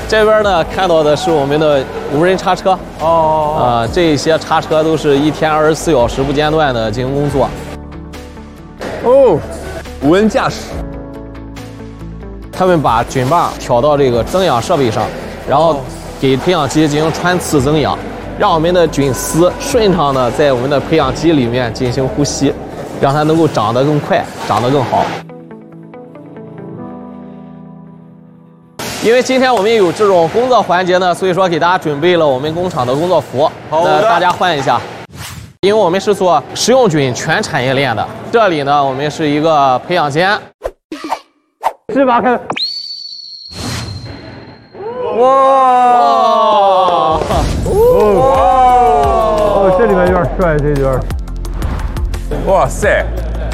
这边呢看到的是我们的无人叉车这些叉车都是一天24小时不间断的进行工作。 哦，无人驾驶。 他们把菌棒挑到这个增氧设备上，然后给培养基进行穿刺增氧，让我们的菌丝顺畅的在我们的培养基里面进行呼吸，让它能够长得更快，长得更好。因为今天我们有这种工作环节呢，所以说给大家准备了我们工厂的工作服，大家换一下。因为我们是做食用菌全产业链的，这里呢我们是一个培养间。 是吧？看，哇！哦，这里面有点帅，这有点。哇塞！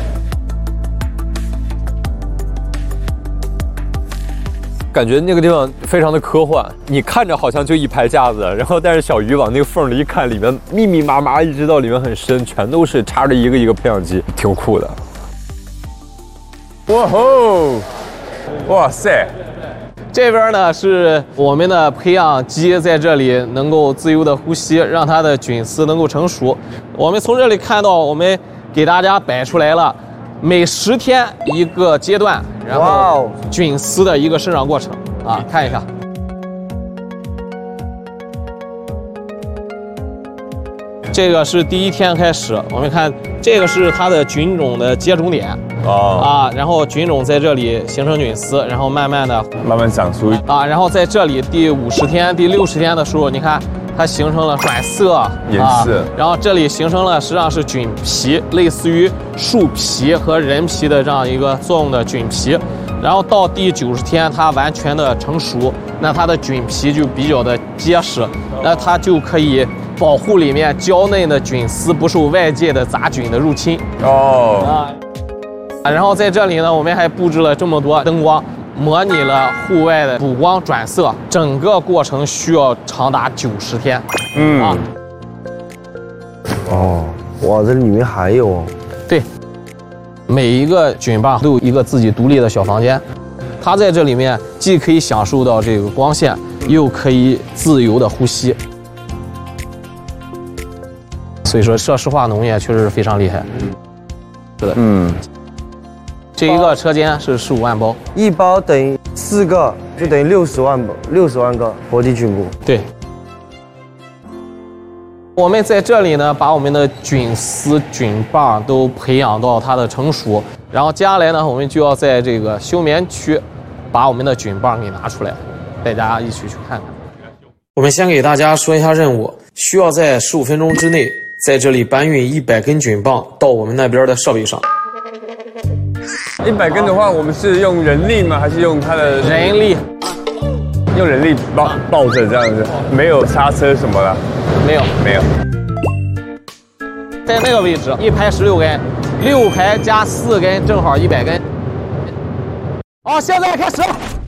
感觉那个地方非常的科幻，你看着好像就一排架子，然后但是小鱼往那个缝里一看，里面密密麻麻，一直到里面很深，全都是插着一个一个培养基，挺酷的。哇吼！哇塞！ 这边呢是我们的培养基在这里能够自由的呼吸，让它的菌丝能够成熟。我们从这里看到，我们给大家摆出来了每10天一个阶段，然后菌丝的一个生长过程啊，看一下。这个是第1天开始，我们看这个是它的菌种的接种点然后菌种在这里形成菌丝，然后慢慢长出然后在这里第50天、第60天的时候，你看它形成了转色颜色， 然后这里形成了实际上是菌皮，类似于树皮和人皮的这样一个作用的菌皮，然后到第90天它完全的成熟，那它的菌皮就比较的结实，那它就可以保护里面娇嫩的菌丝不受外界的杂菌的入侵然后在这里呢，我们还布置了这么多灯光，模拟了户外的补光转色，整个过程需要长达90天。 哇，这里面还有对，每一个菌棒都有一个自己独立的小房间，它在这里面既可以享受到这个光线，又可以自由的呼吸。所以说，设施化农业确实是非常厉害。是的，这一个车间是15万包， 一包等于4个，就等于60万个活体菌菇。 对。我们在这里呢，把我们的菌丝、菌棒都培养到它的成熟，然后接下来呢，我们就要在这个休眠区，把我们的菌棒给拿出来，带大家一起去看看。我们先给大家说一下任务，需要在15分钟之内，在这里搬运100根菌棒到我们那边的设备上。 100根的话，我们是用人力吗？还是用它的人力？ 用人力抱着这样子，没有刹车什么的？ 没有。在那个位置，一排16根，6排加4根，正好100根。好，现在开始。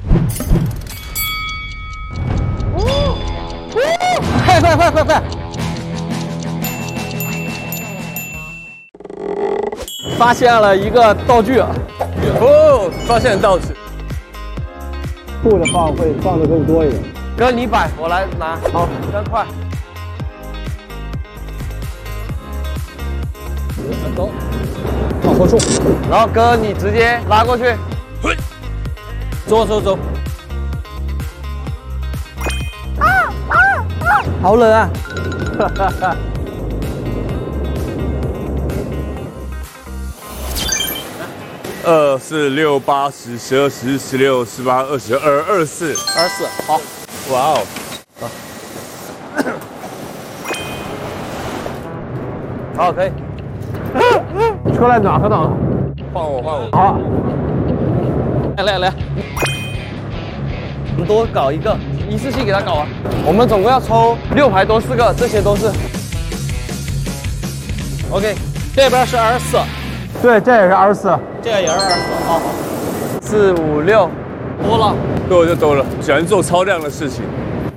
快！发现了一个道具。 发现道具。 布的话会放的更多一点。 哥，你摆，我来拿。好，真快。 走，往后冲。 然后哥，你直接拉过去。 走。 好冷啊！ 2、4、6、8、10、12、14、16、18、22、24、 24，好， 哇哦， 好，可以。 出来暖和暖和。 换我。 好， 来， 我们多搞一个，一次性给他搞完。我们总共要抽6排多4个，这些都是。OK， 这边是24。 对，这也是24， 这个也是24，好 ，4、5、6， 多了， 多了就多了，喜欢做超量的事情。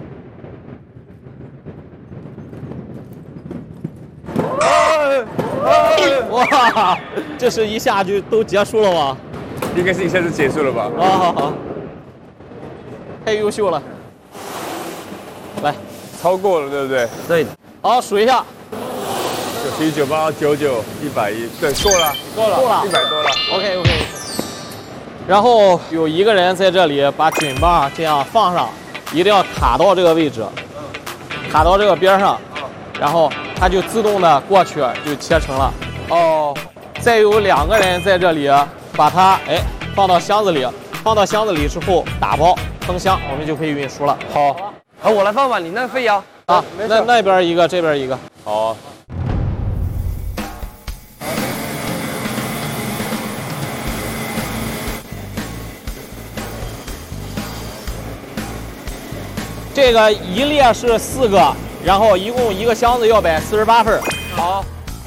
哇，这是一下就都结束了吗？ 应该是一下就结束了吧？ 好，太优秀了。 超过了，对不对？ 对， 好，数一下， 91、98、99、110，对，够了， 够了 100多了。 OK。然后有一个人在这里把菌棒这样放上，一定要卡到这个位置，卡到这个边上，然后它就自动的过去就切成了。哦，再有2个人在这里把它放到箱子里，放到箱子里之后打包封箱，我们就可以运输了。 好， 好，我来放吧，你那费腰啊，那边一个，这边一个。 好。 这个一列是4个，然后一共一个箱子要摆48份。 好。